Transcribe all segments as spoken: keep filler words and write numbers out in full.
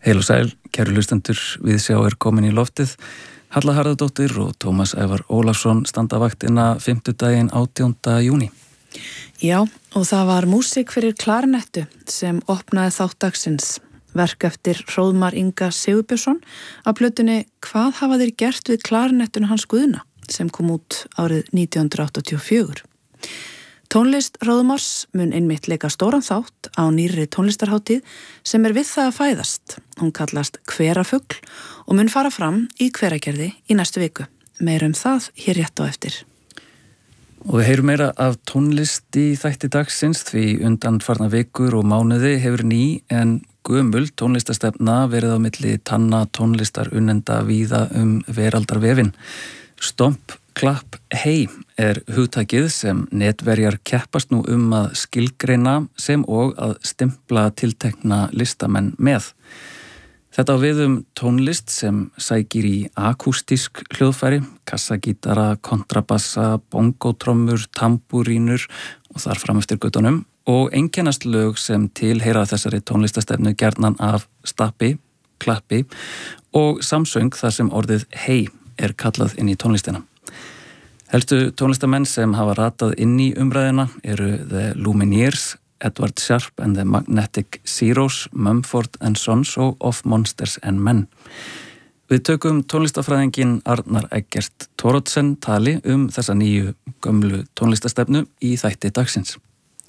Heil og sæl, kæru hlustendur, við sjá er komin í loftið. Halla Harðardóttir og Tómas Ævar Ólafsson standa vaktina fimmtudaginn átjánda júní. Já, og það var músík fyrir klarinettu sem opnaði þátt dagsins. Verk eftir Hróðmar Inga Sigurbjörnsson af plötunni Hvað hafa þeir gert við klarinettuna hans Guðna sem kom út árið nítján hundruð áttatíu og fjögur. Tónlist Hróðmars mun einmitt leika stóran þátt á nýrri tónlistarhátíð sem er við það að fæðast. Hún kallast Hverafugl og mun fara fram í Hveragerði í næstu viku. Meira um það hér rétt á eftir. Og við heyrum meira af tónlist í þætti dagsins því undanfarna vikur og mánuði hefur ný en gömul tónlistastefna verið á milli tanna tónlistar unnenda víða um veraldarvefinn. Stomp, klapp, hei er hugtakið sem netverjar keppast nú um að skilgreina sem og að stimpla tiltekna listamenn með. Þetta á við um tónlist sem sækir í akústísk hljóðfæri, kassagítara, kontrabassa, bongotrommur, tambúrínur og þar fram eftir göttunum og einkennast lög sem tilheyra þessari tónlistastefnu gjarnan af stappi, klappi og samsöng þar sem orðið hei er kallað inn í tónlistina. Helstu tónlistamenn sem hafa ratað inn í umræðina eru The Lumineers, Edward Sharpe and the Magnetic Zeros, Mumford and Sons og Of Monsters and Men. Við tökum tónlistafræðingin Arnar Eggert Thoroddsen tali um þessa nýju gömlu tónlistastefnu í þætti dagsins.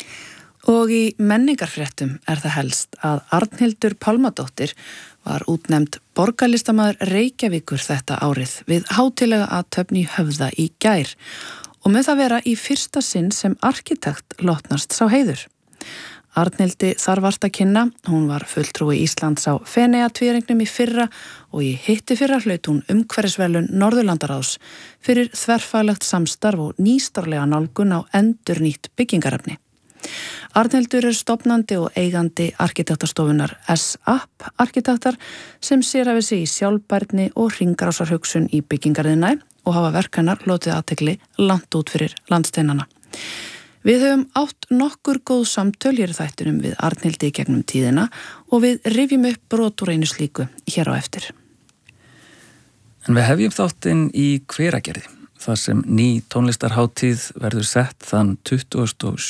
Og í menningarfréttum er það helst að Arnhildur Pálmadóttir var útnefnd borgarlistamaður Reykjavíkur þetta árið við hátíðlega athöfn í Höfða í gær og með það vera í fyrsta sinn sem arkitekt lotnast sá heiður. Arnhildi þar vart að kynna, hún var fulltrúi Íslands á Feneyjatvíæringnum í fyrra og í hitti fyrra hlaut hún umhverfisverðlaun Norðurlandaráðs fyrir þverfaglegt samstarf og nýstárlega nálgun á endurnýtt byggingarefni. Arnhildur er stofnandi og eigandi arkitektastofunar S-App arkitektar sem sér af sig í sjálfbærni og hringrásarhugsun í byggingarðina og hafa verk hennar lotið athygli langt út fyrir landsteinana. Við höfum átt nokkur góð samtöl hér í þættinum við Arnhildi í gegnum tíðina og við rifjum upp brot úr einu slíku hér á eftir. En við hefjum þáttinn í Hveragerði, þar sem ný tónlistarhátíð verður sett þann tuttugasta og